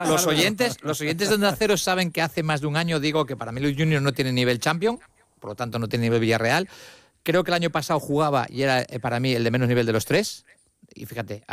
Los oyentes de Onda Cero saben que hace más de un año digo que para mí Luis Junior no tiene nivel Champion, por lo tanto no tiene nivel Villarreal. Creo que el año pasado jugaba y era para mí el de menos nivel de los tres. Y fíjate,